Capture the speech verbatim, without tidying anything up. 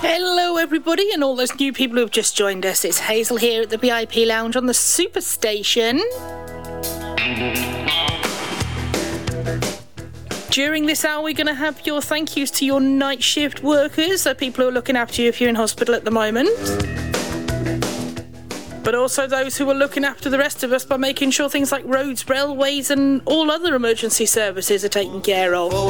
Hello everybody and all those new people who have just joined us. It's Hazel here at the V I P Lounge on the Superstation. During this hour we're going to have your thank yous to your night shift workers, so people who are looking after you if you're in hospital at the moment. But also those who are looking after the rest of us by making sure things like roads, railways and all other emergency services are taken care of.